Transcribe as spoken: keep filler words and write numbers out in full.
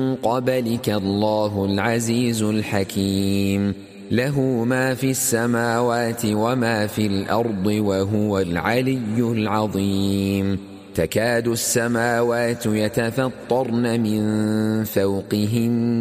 قبلك الله العزيز الحكيم له ما في السماوات وما في الأرض وهو العلي العظيم تكاد السماوات يتفطرن من فوقهن